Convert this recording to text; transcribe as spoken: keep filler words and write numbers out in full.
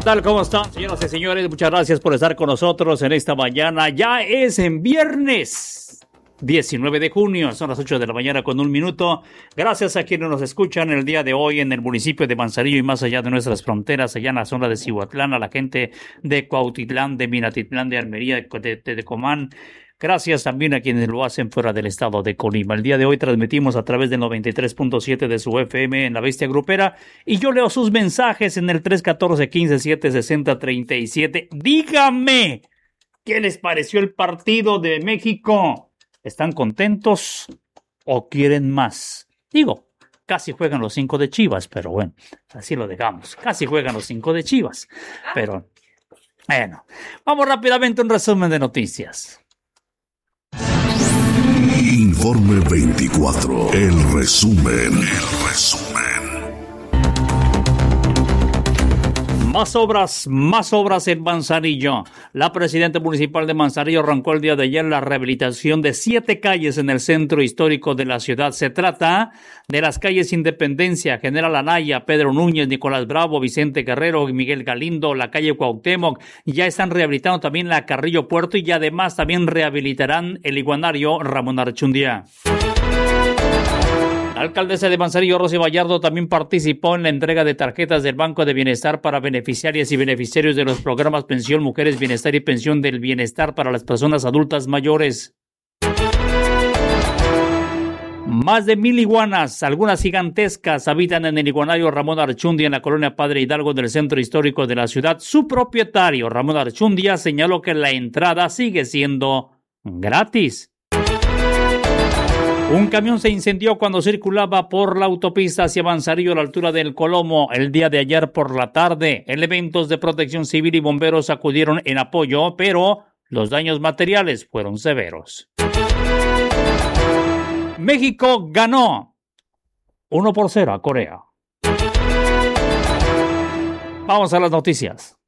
¿Tal? ¿Cómo están, señoras y señores? Muchas gracias por estar con nosotros en esta mañana. Ya es en viernes diecinueve de junio, son las ocho de la mañana con un minuto. Gracias a quienes nos escuchan el día de hoy en el municipio de Manzanillo y más allá de nuestras fronteras, allá en la zona de Cihuatlán, a la gente de Cuautitlán, de Minatitlán, de Armería, de, de, de Tecomán. Gracias también a quienes lo hacen fuera del estado de Colima. El día de hoy transmitimos a través del noventa y tres punto siete de su F M en La Bestia Grupera y yo leo sus mensajes en el tres uno cuatro, uno cinco, siete seis cero, tres siete. Dígame, ¿qué les pareció el partido de México? ¿Están contentos o quieren más? Digo, casi juegan los cinco de Chivas, pero bueno, así lo dejamos. Casi juegan los cinco de Chivas, pero bueno. Vamos rápidamente a un resumen de noticias. Informe veinticuatro, el resumen, el resumen. Más obras, más obras en Manzanillo. La presidenta municipal de Manzanillo arrancó el día de ayer la rehabilitación de siete calles en el centro histórico de la ciudad. Se trata de las calles Independencia, General Anaya, Pedro Núñez, Nicolás Bravo, Vicente Guerrero, Miguel Galindo, la calle Cuauhtémoc. Ya están rehabilitando también la Carrillo Puerto y además también rehabilitarán el iguanario Ramón Archundia. La alcaldesa de Manzanillo, Rosy Vallardo, también participó en la entrega de tarjetas del Banco de Bienestar para beneficiarias y beneficiarios de los programas Pensión Mujeres Bienestar y Pensión del Bienestar para las personas adultas mayores. Más de mil iguanas, algunas gigantescas, habitan en el iguanario Ramón Archundia en la colonia Padre Hidalgo del centro histórico de la ciudad. Su propietario, Ramón Archundia, señaló que la entrada sigue siendo gratis. Un camión se incendió cuando circulaba por la autopista hacia Manzanillo a la altura del Colomo el día de ayer por la tarde. Elementos de protección civil y bomberos acudieron en apoyo, pero los daños materiales fueron severos. México ganó uno por cero a Corea. Vamos a las noticias.